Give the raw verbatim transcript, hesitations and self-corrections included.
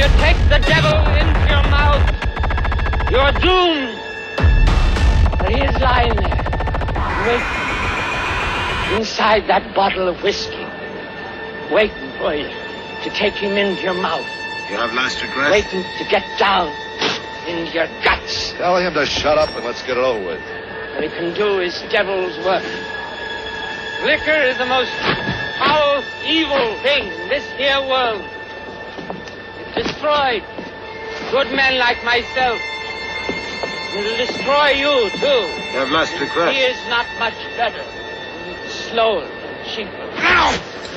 you take the devil into your mouth, you're doomed. But he is lying there, waiting, inside that bottle of whiskey, waiting for you to take him into your mouth. You have last regret? Waiting to get down into your guts. Tell him to shut up and let's get it over with. What he can do is devil's work. Liquor is the most foul, evil thing in this here world. It destroyed good men like myself. It'll destroy you, too. You have last regret? He is not much better. Slower, cheaper. Now!